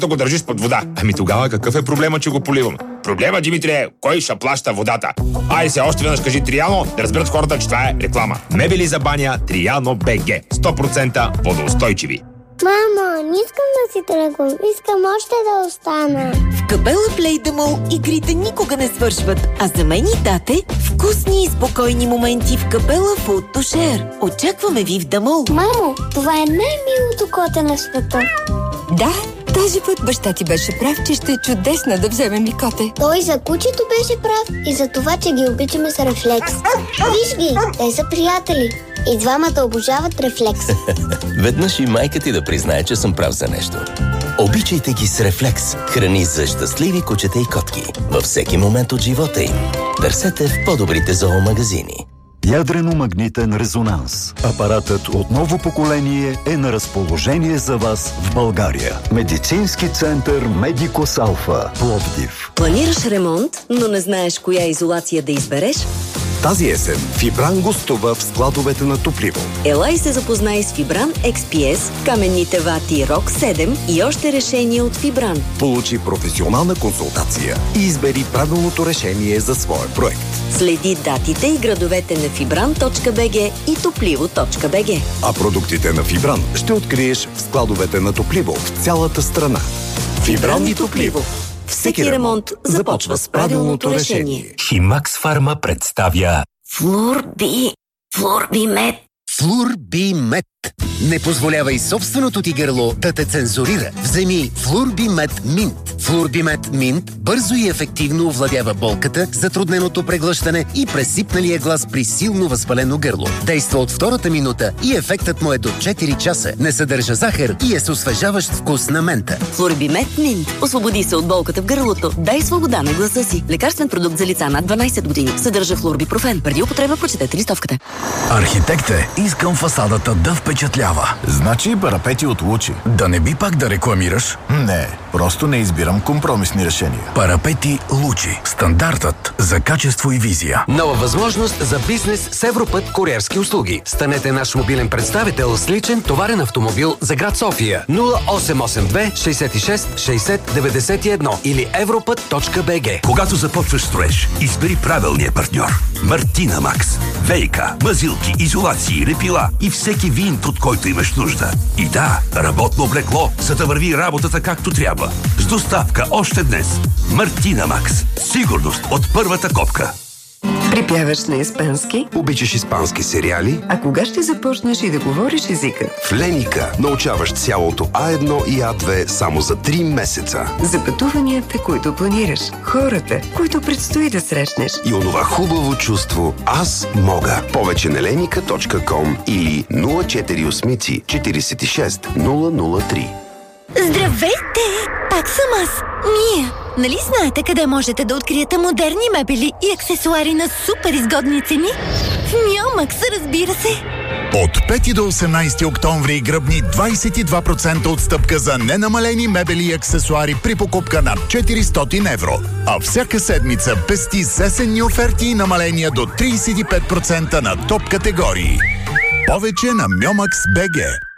да го държиш под вода. Ами тогава какъв е проблема, че го поливам? Проблема, Димитри, е кой ще плаща водата. Ай се, още веднъж кажи Триано, да разберат хората, че това е реклама. Мебели за баня Триано БГ. 100% водоустойчиви. Мамо, не искам да си тръгвам. Искам още да остана. В Капела Плей да Мол игрите никога не свършват, а за мен и тате вкусни и спокойни моменти в Капела Фуд ту Шер. Очакваме ви в да Мол. Мамо, това е най-милото коте на света. Да, този път баща ти беше прав, че ще е чудесно да вземем и коте. Той за кучето беше прав и за това, че ги обичаме с Рефлекс. Виж ги, те са приятели. И двамата обожават Рефлекс. Веднъж и майка ти да признае, че съм прав за нещо. Обичайте ги с Рефлекс. Храни за щастливи кучета и котки. Във всеки момент от живота им. Търсете в по-добрите зоомагазини. Ядрено-магнитен резонанс. Апаратът от ново поколение е на разположение за вас в България. Медицински център Медикос Алфа, Пловдив. Планираш ремонт, но не знаеш коя изолация да избереш? Тази есен Фибран гостува в складовете на Топливо. Ела и се запознай с Фибран XPS, каменните вати Rock 7 и още решения от Фибран. Получи професионална консултация и избери правилното решение за своя проект. Следи датите и градовете на fibran.bg и toplivo.bg. А продуктите на Фибран ще откриеш в складовете на Топливо в цялата страна. Фибран и Топливо. Всеки ремонт започва с правилното решение. Химакс Фарма представя Флорбимет. Флорбимет. Не позволявай собственото ти гърло да те цензурира. Вземи Флорбимет Минт. Флорбимет Минт бързо и ефективно овладява болката, затрудненото преглъщане и пресипналия глас при силно възпалено гърло. Действа от втората минута и ефектът му е до 4 часа. Не съдържа захар и е с освежаващ вкус на мента. Флорбимет Минт. Освободи се от болката в гърлото. Дай свобода на гласа си. Лекарствен продукт за лица над 12 години. Съдържа флорбипрофен. Преди употреба прочетете листовката. Архитекте, искам фасадата да впечатлява. Значи парапети от Лучи. Да не би пак да рекламираш? Не, просто не избирам компромисни решения. Парапети Лучи. Стандартът за качество и визия. Нова възможност за бизнес с Европът куриерски услуги. Станете наш мобилен представител с личен товарен автомобил за град София. 0882 66 60 91 или европът.bg. Когато започваш строеж, избери правилния партньор. Мартина Макс. ВиК, мазилки, изолации, репила и всеки винт, от който имаш нужда. И да, работно облекло, за да върви работата както трябва. С доставка още днес. Мартина Макс. Сигурност от първата копка. Припяваш на испански? Обичаш испански сериали? А кога ще започнеш и да говориш езика? В Леника научаваш цялото А1 и А2 само за 3 месеца. За пътуванията, които планираш, хората, които предстои да срещнеш. И онова хубаво чувство «Аз мога». Повече на lenika.com или 048 46 003. Здравейте! Пак съм аз, Мия. Нали знаете къде можете да откриете модерни мебели и аксесуари на супер изгодни цени? В Миомакс, разбира се! От 5 до 18 октомври гръбни 22% отстъпка за ненамалени мебели и аксесуари при покупка над 400 евро. А всяка седмица пести с есенни оферти и намаления до 35% на топ категории. Повече на Миомакс БГ.